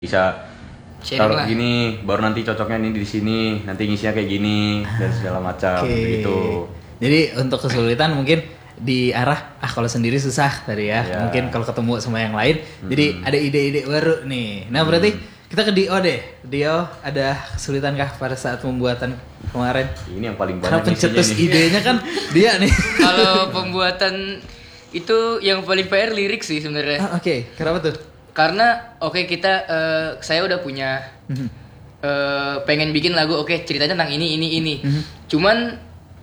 bisa sharing taruh lah. gini, baru nanti cocoknya ini di sini, nanti ngisinya kayak gini dan segala macam gitu. Jadi untuk kesulitan mungkin di arah kalau sendiri susah tadi ya. Ya. Mungkin kalau ketemu sama yang lain, jadi ada ide-ide baru nih. Nah berarti kita ke Dio deh. Dio ada kesulitan kah pada saat pembuatan kemarin? Ini yang paling Karena banyak isinya pencetus nih. idenya kan dia nih. Kalau pembuatan itu yang paling PR lirik sih sebenarnya. Oke, kenapa tuh? Karena saya udah punya pengen bikin lagu, ceritanya tentang ini. Cuman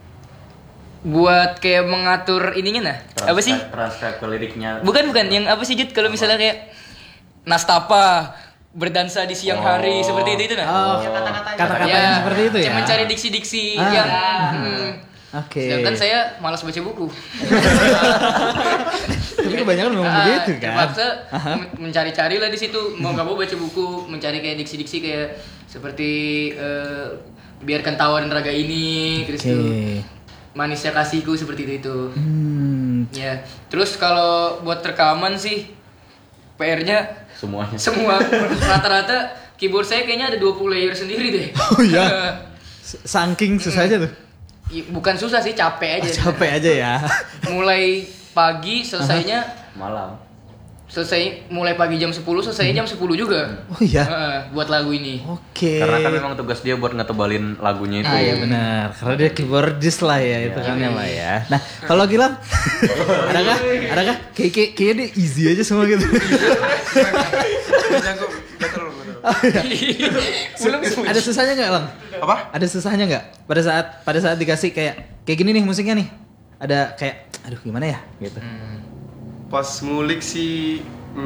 buat kayak mengatur ininya apa sih? Transkrip ke liriknya. Bukan yang apa sih Jud, kalau misalnya kayak Nastapa berdansa di siang hari seperti itu nah. Oh, kata-kata yang seperti itu ya. Mencari diksi-diksi yang Oke. sedangkan saya malas baca buku. Tapi kebanyakan memang begitu kan. Terpaksa mencari-cari lah di situ. Mau nggak mau baca buku, mencari kayak diksi-diksi kayak seperti biarkan tawa dan raga ini, terus tuh manisnya kasihku seperti itu. Ya. Terus kalau buat rekaman sih PR-nya Semuanya. semua rata-rata keyboard saya kayaknya ada 20 layer sendiri deh. Oh iya. Saking susahnya tuh. Bukan susah sih, capek aja. Capek aja ya. Mulai pagi selesainya Malam. mulai pagi jam 10 selesainya jam 10 juga. Oh iya. Buat lagu ini. Oke. Karena kan memang tugas dia buat ngetebalin lagunya itu. Iya benar, karena dia keyboardist lah ya itu kan ya lah ya. Nah kalau Gilang, adakah kayaknya dia easy aja semua gitu. Ada susahnya nggak Lang? Apa? Ada susahnya nggak pada saat dikasih kayak gini nih musiknya nih, ada kayak aduh gimana ya gitu. Pas ngulik sih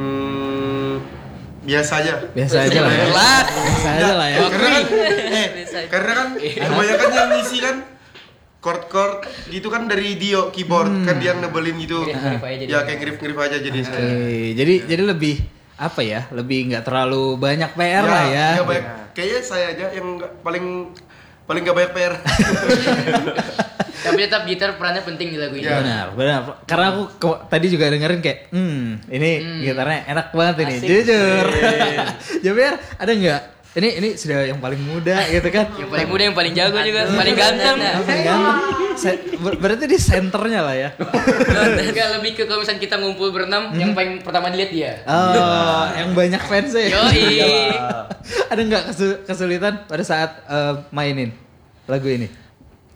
biasa aja. Biasa aja lah ya. Biasa aja lah ya. Karena kan kebanyakan yang ngisi kan chord-chord gitu kan dari Dio keyboard kan dia yang nebelin gitu. Ngerif-ngerif aja Ya kayak ngerif-ngerif aja jadi saya. Oke, jadi lebih apa ya? Lebih nggak terlalu banyak PR lah ya. Ya banyak. Kayaknya saya aja yang paling nggak banyak PR. Tapi tetap gitar perannya penting di lagu ini. Ya. Benar. Karena aku tadi juga dengerin kayak, ini gitarnya enak banget ini, jujur. Javier, ada nggak? Ini sudah yang paling muda gitu kan? Yang paling muda, yang paling jago juga, paling ganteng. Paling ganteng. Berarti di senternya lah ya. Enggak, lebih ke kalau misalnya kita ngumpul berenam, yang paling pertama dilihat dia. Oh, yang banyak fansnya. Yoi. Ada nggak kesulitan pada saat mainin lagu ini?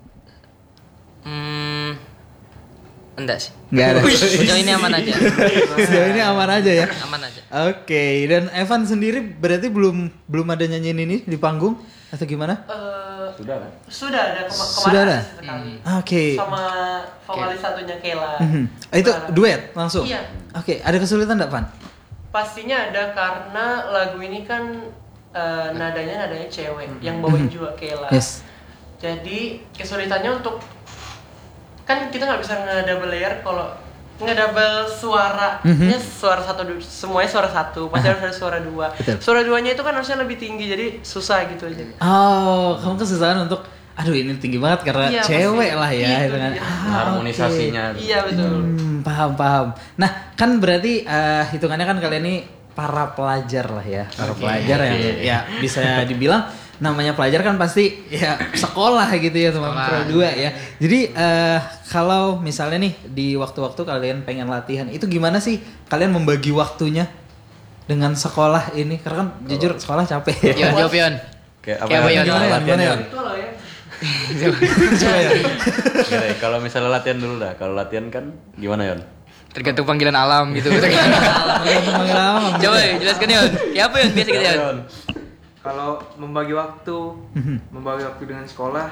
Enggak sih. Nggak ada. Sejauh ini aman aja. Sejauh ini aman aja ya. Aman aja. Oke, dan Evan sendiri berarti belum ada nyanyiin ini di panggung atau gimana? Sudah kan? Sudah ada Sudah ada? sekali. Oke. Sama vokalis satunya Kela. Itu duet langsung? Iya. Oke, ada kesulitan enggak, Van? Pastinya ada karena lagu ini kan nadanya cewek yang bawain juga Kela. Yes. Jadi kesulitannya untuk kan kita nggak bisa nge-double layer kalau nge-double suaranya suara satu semuanya suara satu pasti harus ada suara dua. Betul. Suara duanya itu kan harusnya lebih tinggi jadi susah gitu aja. Oh, kamu kesusahan untuk aduh ini tinggi banget karena Iya, cewek pasti. lah ya Itu itu kan. dia. Harmonisasinya. Iya betul. Paham. Nah, kan berarti hitungannya kan kalian ini para pelajar lah ya. Para pelajar yang ya bisa dibilang namanya pelajar kan pasti ya sekolah gitu ya teman-teman Pro 2 ya. Jadi kalau misalnya nih di waktu-waktu kalian pengen latihan itu gimana sih kalian membagi waktunya dengan sekolah ini? Karena kan jujur sekolah capek ya. Jawab Yon. Kayak Kayak apa, Yon? Gimana, latihan Yon? Yon? Itu loh ya. Coba ya. Gini, kalau misalnya latihan dulu dah. Kalau latihan kan gimana Yon? Tergantung panggilan alam gitu. Coba jelaskan Yon. Kayak apa Yon biasa gitu Yon? Kalau membagi waktu dengan sekolah,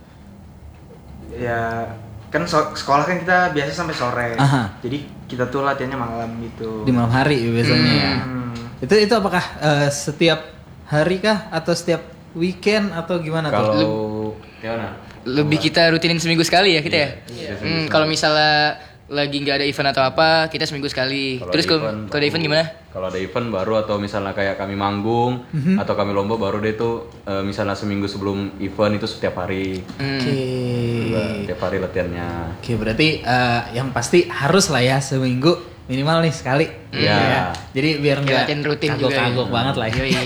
ya kan sekolah kan kita biasa sampai sore, jadi kita tuh latihannya malam gitu. Di malam hari biasanya ya. Itu apakah setiap hari kah atau setiap weekend atau gimana tuh? Kalau gimana? Lebih kita rutinin seminggu sekali ya kita ya. Kalau misalnya lagi nggak ada event atau apa, kita seminggu sekali. Terus kalau ada event gimana? Kalau ada event baru atau misalnya kayak kami manggung atau kami lomba baru deh tuh misalnya seminggu sebelum event itu setiap hari. Oke. Setiap hari latihannya. Oke, berarti yang pasti harus lah ya seminggu minimal nih sekali. Iya. Ya. Jadi biar nggak Latihan rutin juga ya. kagok-kagok banget lah ya. Yoi.